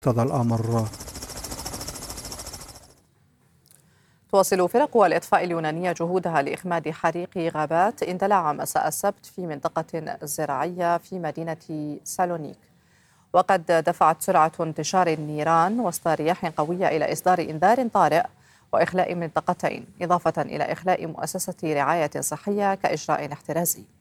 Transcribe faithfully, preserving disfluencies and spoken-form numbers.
مقتضى الأمر. تواصل فرق الإطفاء اليونانية جهودها لإخماد حريق غابات اندلع مساء السبت في منطقة زراعية في مدينة سالونيك، وقد دفعت سرعة انتشار النيران وسط رياح قوية إلى إصدار إنذار طارئ وإخلاء منطقتين، إضافة إلى إخلاء مؤسسة رعاية صحية كإجراء احترازي.